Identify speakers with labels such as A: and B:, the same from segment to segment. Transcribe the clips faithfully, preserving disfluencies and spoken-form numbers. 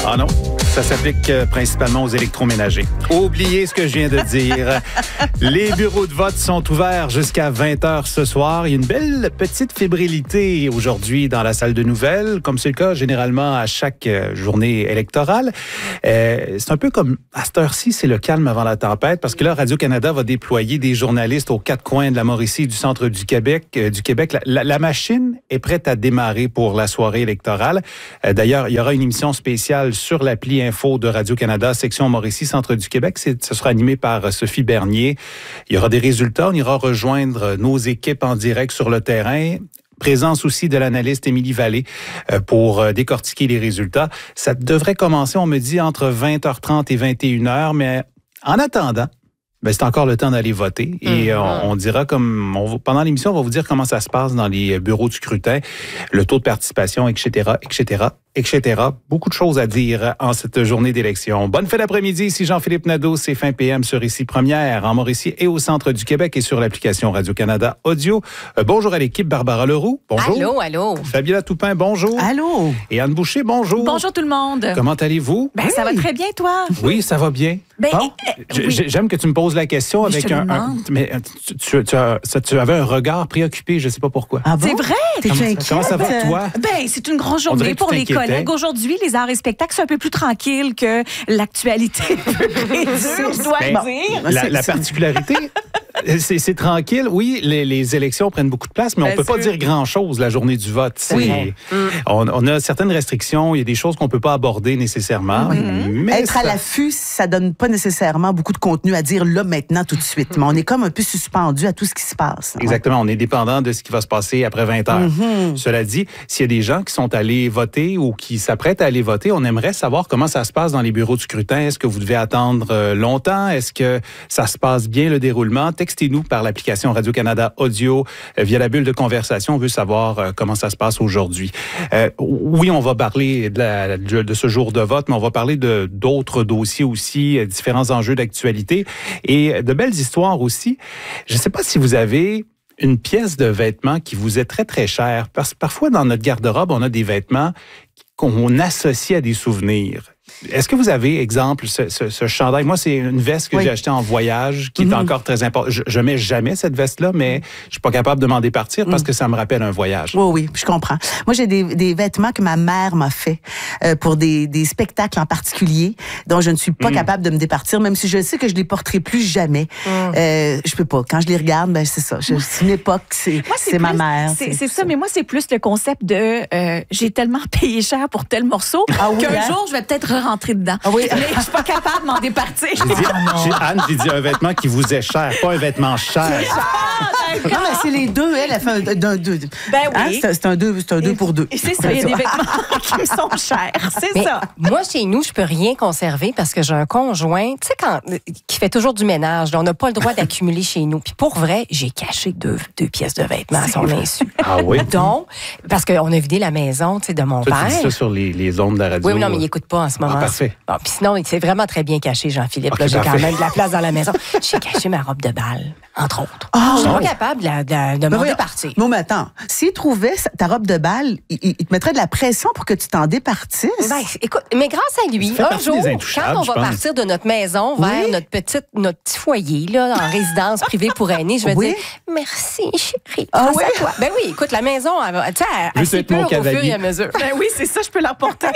A: Ah non, ça s'applique euh, principalement aux électroménagers. Oubliez ce que je viens de dire. Les bureaux de vote sont ouverts jusqu'à vingt heures ce soir. Il y a une belle petite fébrilité aujourd'hui dans la salle de nouvelles, comme c'est le cas généralement à chaque euh, journée électorale. Euh, c'est un peu comme, à cette heure-ci, c'est le calme avant la tempête, parce que là, Radio-Canada va déployer des journalistes aux quatre coins de la Mauricie et du centre du Québec. Euh, du Québec. La, la, la machine est prête à démarrer pour la soirée électorale. Euh, d'ailleurs, il y aura une émission spéciale sur l'appli Info de Radio-Canada, section Mauricie, centre du Québec. C'est, ce sera animé par Sophie Bernier. Il y aura des résultats. On ira rejoindre nos équipes en direct sur le terrain. Présence aussi de l'analyste Émilie Vallée euh, pour euh, décortiquer les résultats. Ça devrait commencer, on me dit, entre vingt heures trente et vingt et une heures, mais en attendant, ben, c'est encore le temps d'aller voter. Et mmh. on, on dira comme on, pendant l'émission, on va vous dire comment ça se passe dans les bureaux de scrutin, le taux de participation, et cetera, et cetera, et cetera. Beaucoup de choses à dire en cette journée d'élection. Bonne fin d'après-midi, ici Jean-Philippe Nadeau, c'est fin P M sur Ici Première, en Mauricie et au centre du Québec et sur l'application Radio-Canada Audio. Euh, bonjour à l'équipe, Barbara Leroux, bonjour.
B: Allô, allô.
A: Fabiola Toupin, bonjour.
C: Allô.
A: Et Anne Boucher, bonjour.
B: Bonjour tout le monde.
A: Comment allez-vous?
B: Ben, oui. Ça va très bien, toi?
A: Oui, ça va bien.
B: Ben,
A: bon,
B: euh, oui.
A: J'aime que tu me poses la question
B: mais
A: avec un, un... Mais tu, tu, tu, as, tu avais un regard préoccupé, je ne sais pas pourquoi.
C: Ah bon?
B: C'est vrai?
C: T'es
A: comment,
C: inquiète?
A: comment ça va, toi?
B: Ben, c'est une grande journée pour les collègues. Aujourd'hui, les arts et spectacles, c'est un peu plus tranquille que l'actualité. je dois
A: ben,
B: le dire.
A: La, la particularité... C'est, c'est tranquille. Oui, les, les élections prennent beaucoup de place, mais on ne peut pas dire grand-chose la journée du vote. C'est,
B: oui.
A: on, on a certaines restrictions. Il y a des choses qu'on ne peut pas aborder nécessairement.
C: Oui.
A: Mais
C: Être
A: ça...
C: à l'affût, ça donne pas nécessairement beaucoup de contenu à dire là, maintenant, tout de suite. Mais on est comme un peu suspendu à tout ce qui se passe.
A: Exactement. Ouais. On est dépendant de ce qui va se passer après vingt heures. Mm-hmm. Cela dit, s'il y a des gens qui sont allés voter ou qui s'apprêtent à aller voter, on aimerait savoir comment ça se passe dans les bureaux de scrutin. Est-ce que vous devez attendre longtemps? Est-ce que ça se passe bien, le déroulement? Textez-nous par l'application Radio-Canada Audio euh, via la bulle de conversation. On veut savoir euh, comment ça se passe aujourd'hui. Euh, oui, on va parler de, la, de ce jour de vote, mais on va parler de d'autres dossiers aussi, euh, différents enjeux d'actualité et de belles histoires aussi. Je ne sais pas si vous avez une pièce de vêtements qui vous est très, très chère. Parce que parfois, dans notre garde-robe, on a des vêtements qu'on associe à des souvenirs. Est-ce que vous avez, exemple, ce, ce, ce chandail? Moi, c'est une veste que oui. j'ai achetée en voyage, qui mm-hmm. est encore très importante. Je, je mets jamais cette veste-là, mais je suis pas capable de m'en départir parce que ça me rappelle un voyage.
C: Oui, oui, je comprends. Moi, j'ai des, des vêtements que ma mère m'a fait euh, pour des, des spectacles en particulier, dont je ne suis pas mm. capable de me départir, même si je sais que je les porterai plus jamais. Mm. Euh, je peux pas. Quand je les regarde, ben c'est ça. Je, c'est une époque, c'est, moi, c'est, c'est plus, ma mère.
B: C'est, c'est, c'est ça, mais moi, c'est plus le concept de euh, j'ai tellement payé cher pour tel morceau ah oui, qu'un hein? jour, je vais peut-être rentrer dedans. Ah oui. Mais je suis pas capable de m'en départir.
A: J'ai dit, j'ai Anne, j'ai dit un vêtement qui vous est cher, pas un vêtement cher.
C: Ah, non, mais c'est les deux, elle, elle fait un, un, un deux.
B: Ben oui.
C: Hein? C'est, c'est un deux, c'est un deux pour deux.
B: Et c'est ça, il y a des vêtements qui me sont chers. C'est mais ça.
D: Moi, chez nous, je peux rien conserver parce que j'ai un conjoint, tu sais, quand, qui fait toujours du ménage. Là, on n'a pas le droit d'accumuler chez nous. Puis pour vrai, j'ai caché deux, deux pièces de vêtements à son insu.
A: Ah oui?
D: Donc, parce qu'on a vidé la maison, tu sais, de mon
A: Toi,
D: père.
A: Tu dis ça sur les, les ondes de la radio.
D: Oui, mais non, mais il n'écoute pas en ce moment.
A: Ah, parfait.
D: Bon, puis sinon, c'est vraiment très bien caché, Jean-Philippe.
A: Okay,
D: là, j'ai
A: parfait.
D: quand même de la place dans la maison. J'ai caché ma robe de bal, entre autres.
C: Oh,
D: je suis
C: oh.
D: pas capable de, de, de, de m'en oui, départir.
C: Non, mais attends. S'il trouvait ta robe de bal, il, il te mettrait de la pression pour que tu t'en départisses.
D: Ben, écoute, mais grâce à lui, un jour, quand on va partir de notre maison
C: oui.
D: vers notre, petite, notre petit foyer, là, en résidence privée pour aînés, je vais oui. dire merci, chérie.
C: Ah oui?
D: À toi. Ben oui, écoute, la maison, elle, tu sais, elle s'épure au fur et à mesure.
B: Ben oui, c'est ça, je peux la porter.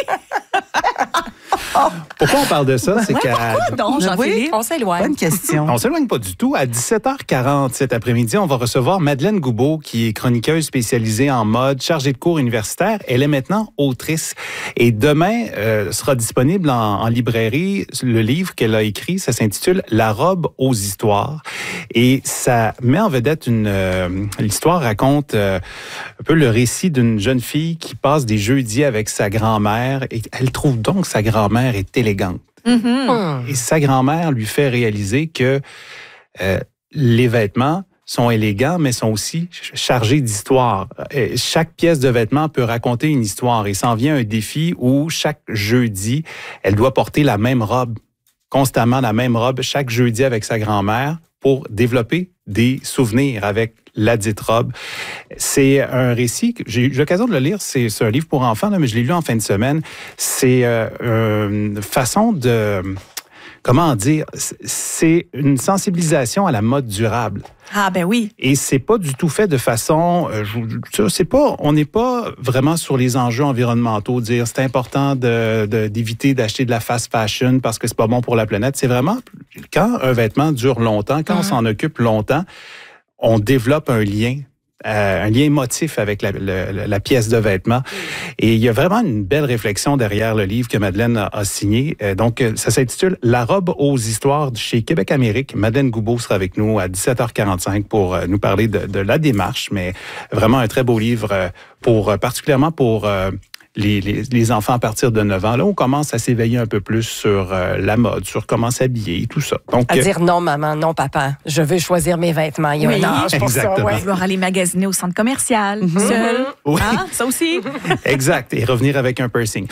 A: Pourquoi on parle de ça? C'est
B: ouais,
A: qu'à...
B: donc,
D: oui, on s'éloigne.
C: Bonne question.
A: On s'éloigne pas du tout. À dix-sept heures quarante cet après-midi, on va recevoir Madeleine Goubeau, qui est chroniqueuse spécialisée en mode, chargée de cours universitaire. Elle est maintenant autrice. Et demain euh, sera disponible en, en librairie le livre qu'elle a écrit. Ça s'intitule « La robe aux histoires ». Et ça met en vedette une... Euh, l'histoire raconte euh, un peu le récit d'une jeune fille qui passe des jeudis avec sa grand-mère. Et elle trouve donc sa grand-mère est élégante.
B: Mm-hmm.
A: Et sa grand-mère lui fait réaliser que euh, les vêtements sont élégants, mais sont aussi chargés d'histoire. Et chaque pièce de vêtement peut raconter une histoire. Et s'en vient un défi où chaque jeudi, elle doit porter la même robe, constamment la même robe, chaque jeudi avec sa grand-mère, pour développer des souvenirs avec la dite robe. C'est un récit, j'ai eu l'occasion de le lire, c'est, c'est un livre pour enfants, là, mais je l'ai lu en fin de semaine. C'est euh, une façon de... Comment dire? C'est une sensibilisation à la mode durable.
B: Ah ben oui.
A: Et c'est pas du tout fait de façon, euh, je, c'est pas, on n'est pas vraiment sur les enjeux environnementaux, dire c'est important de, de, d'éviter d'acheter de la fast fashion parce que c'est pas bon pour la planète. C'est vraiment quand un vêtement dure longtemps, quand mm-hmm. on s'en occupe longtemps, on développe un lien. Euh, un lien émotif avec la, la, la pièce de vêtement. Et il y a vraiment une belle réflexion derrière le livre que Madeleine a, a signé. Euh, donc, ça s'intitule « La robe aux histoires » chez Québec Amérique. Madeleine Goubeau sera avec nous à dix-sept heures quarante-cinq pour euh, nous parler de, de la démarche, mais vraiment un très beau livre pour, particulièrement pour... Euh, Les, les, les enfants à partir de neuf ans, là, on commence à s'éveiller un peu plus sur euh, la mode, sur comment s'habiller, tout ça. Donc,
D: à dire non, maman, non, papa, je veux choisir mes vêtements. Il y a
B: oui,
D: un âge pour
A: exactement.
D: ça. Ouais.
B: Vouloir aller magasiner au centre commercial, mm-hmm. seul.
A: Oui.
B: Hein? Ça aussi.
A: Exact. Et revenir avec un piercing.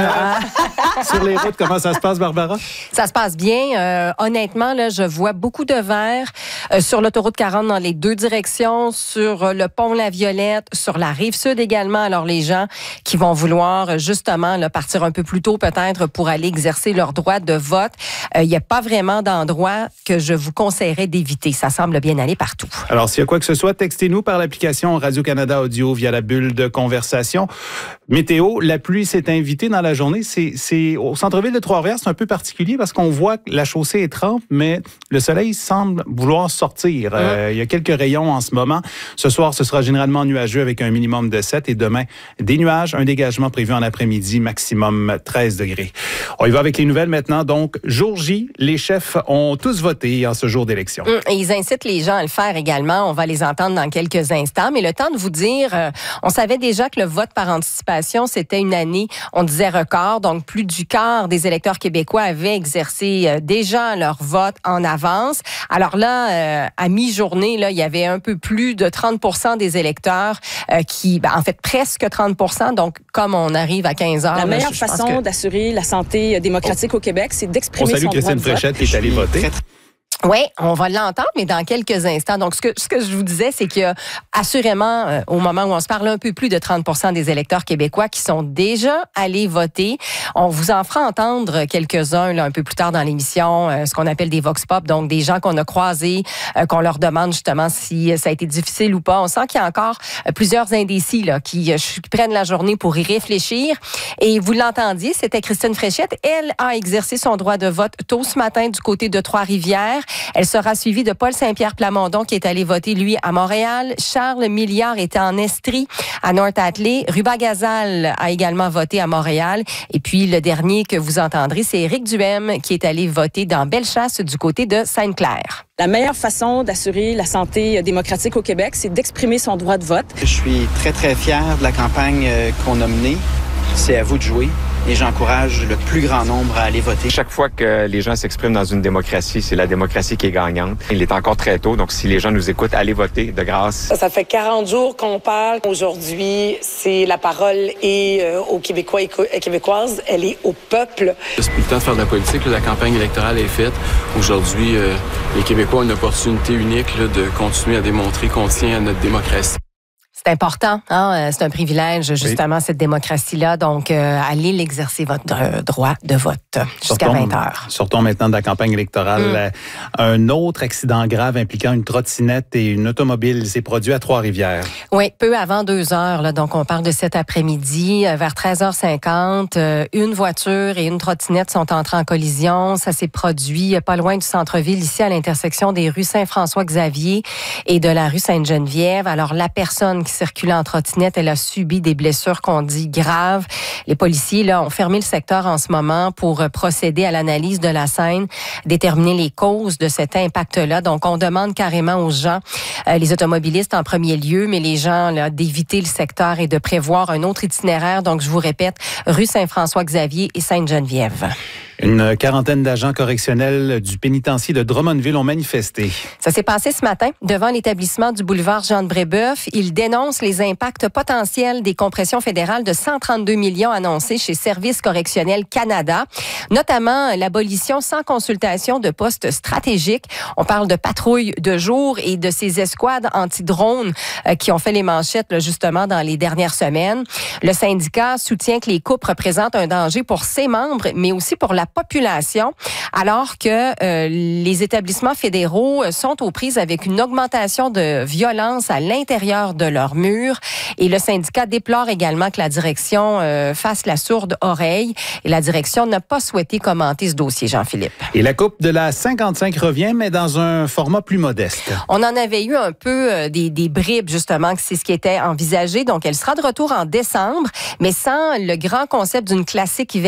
A: Euh, sur les routes, comment ça se passe, Barbara?
D: Ça se passe bien. Euh, honnêtement, là, je vois beaucoup de verre euh, sur l'autoroute quarante dans les deux directions, sur euh, le pont La Violette, sur la rive sud également. Alors, les gens qui vont vouloir justement là, partir un peu plus tôt peut-être pour aller exercer leur droit de vote. Il euh, n'y a pas vraiment d'endroit que je vous conseillerais d'éviter. Ça semble bien aller partout.
A: Alors, s'il y a quoi que ce soit, textez-nous par l'application Radio-Canada Audio via la bulle de conversation. Météo, la pluie s'est invitée dans la journée. C'est, c'est au centre-ville de Trois-Rivières, c'est un peu particulier parce qu'on voit que la chaussée est trempe, mais le soleil semble vouloir sortir. Il euh, y a quelques rayons en ce moment. Ce soir, ce sera généralement nuageux avec un minimum de sept et demain, des nuages, un dégagement prévu en après-midi, maximum treize degrés. On y va avec les nouvelles maintenant. Donc, jour J, les chefs ont tous voté en ce jour d'élection.
D: Et ils incitent les gens à le faire également. On va les entendre dans quelques instants. Mais le temps de vous dire, euh, on savait déjà que le vote par anticipation, c'était une année, on disait record. Donc, plus du quart des électeurs québécois avaient exercé euh, déjà leur vote en avance. Alors là, euh, à mi-journée, là, il y avait un peu plus de trente pour cent des électeurs euh, qui, ben, en fait, presque trente pour cent. Donc, comme on arrive à quinze heures.
E: La
D: là,
E: meilleure
D: je, je
E: façon
D: que...
E: d'assurer la santé démocratique au Québec, c'est d'exprimer son droit de vote.
A: On salue Christine Fréchette qui est allée voter.
D: Oui, on va l'entendre, mais dans quelques instants. Donc, ce que, ce que je vous disais, c'est qu'il y a assurément, euh, au moment où on se parle, un peu plus de trente pour cent des électeurs québécois qui sont déjà allés voter. On vous en fera entendre quelques-uns là, un peu plus tard dans l'émission, euh, ce qu'on appelle des vox pop, donc des gens qu'on a croisés, euh, qu'on leur demande justement si ça a été difficile ou pas. On sent qu'il y a encore euh, plusieurs indécis là, qui, euh, qui prennent la journée pour y réfléchir. Et vous l'entendiez, c'était Christine Fréchette. Elle a exercé son droit de vote tôt ce matin du côté de Trois-Rivières. Elle sera suivie de Paul Saint-Pierre Plamondon qui est allé voter, lui, à Montréal. Charles Milliard était en Estrie, à North-Atlee. Ruba Gazal a également voté à Montréal. Et puis, le dernier que vous entendrez, c'est Éric Duhem qui est allé voter dans Bellechasse du côté de Sainte-Claire.
E: La meilleure façon d'assurer la santé démocratique au Québec, c'est d'exprimer son droit de vote.
F: Je suis très, très fier de la campagne qu'on a menée. C'est à vous de jouer. Et j'encourage le plus grand nombre à aller voter.
G: Chaque fois que les gens s'expriment dans une démocratie, c'est la démocratie qui est gagnante. Il est encore très tôt, donc si les gens nous écoutent, allez voter de grâce.
H: Ça fait quarante jours qu'on parle. Aujourd'hui, c'est la parole est euh, aux Québécois et Québécoises. Elle est au peuple.
I: C'est plus le temps de faire de la politique. Là, la campagne électorale est faite. Aujourd'hui, euh, les Québécois ont une opportunité unique là, de continuer à démontrer qu'on tient à notre démocratie.
D: C'est important, hein? C'est un privilège, justement, oui. Cette démocratie-là. Donc, euh, allez l'exercer, votre euh, droit de vote jusqu'à sortons, vingt heures.
A: Sortons maintenant de la campagne électorale. Mm. Un autre accident grave impliquant une trottinette et une automobile s'est produit à Trois-Rivières.
D: Oui, peu avant deux heures. Là, donc, on parle de cet après-midi. Vers treize heures cinquante, euh, une voiture et une trottinette sont entrées en collision. Ça s'est produit pas loin du centre-ville, ici à l'intersection des rues Saint-François-Xavier et de la rue Sainte-Geneviève. Alors, la personne qui circulant en trottinette, elle a subi des blessures qu'on dit graves. Les policiers là, ont fermé le secteur en ce moment pour procéder à l'analyse de la scène, déterminer les causes de cet impact-là. Donc, on demande carrément aux gens, euh, les automobilistes en premier lieu, mais les gens là, d'éviter le secteur et de prévoir un autre itinéraire. Donc, je vous répète, rue Saint-François-Xavier et Sainte-Geneviève.
A: Une quarantaine d'agents correctionnels du pénitencier de Drummondville ont manifesté.
D: Ça s'est passé ce matin devant l'établissement du boulevard Jean-de-Brébeuf. Ils dénoncent les impacts potentiels des compressions fédérales de cent trente-deux millions annoncées chez Services correctionnels Canada, notamment l'abolition sans consultation de postes stratégiques. On parle de patrouilles de jour et de ces escouades anti-drones euh, qui ont fait les manchettes là, justement dans les dernières semaines. Le syndicat soutient que les coupes représentent un danger pour ses membres, mais aussi pour la population, alors que euh, les établissements fédéraux sont aux prises avec une augmentation de violence à l'intérieur de leurs murs. Et le syndicat déplore également que la direction euh, fasse la sourde oreille. Et la direction n'a pas souhaité commenter ce dossier, Jean-Philippe.
A: Et la Coupe de la cinquante-cinq revient, mais dans un format plus modeste.
D: On en avait eu un peu euh, des, des bribes, justement, que c'est ce qui était envisagé. Donc, elle sera de retour en décembre, mais sans le grand concept d'une classique hivernale.